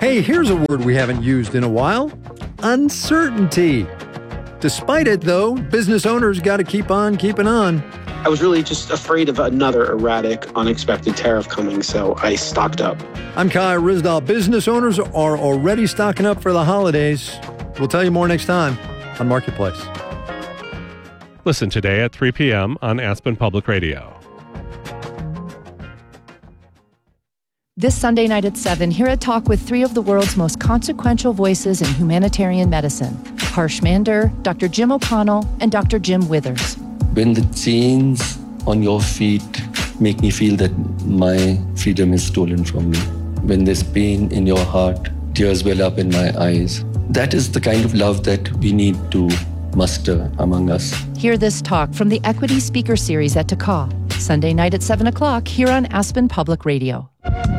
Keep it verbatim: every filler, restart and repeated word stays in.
Hey, here's a word we haven't used in a while. Uncertainty. Despite it, though, business owners got to keep on keeping on. I was really just afraid of another erratic, unexpected tariff coming, so I stocked up. I'm Kai Ryssdal. Business owners are already stocking up for the holidays. We'll tell you more next time on Marketplace. Listen today at three p.m. on Aspen Public Radio. This Sunday night at seven, hear a talk with three of the world's most consequential voices in humanitarian medicine. Harsh Mander, Doctor Jim O'Connell, and Doctor Jim Withers. When the chains on your feet make me feel that my freedom is stolen from me, when there's pain in your heart, tears well up in my eyes, that is the kind of love that we need to muster among us. Hear this talk from the Equity Speaker Series at T A C A, Sunday night at seven o'clock here on Aspen Public Radio.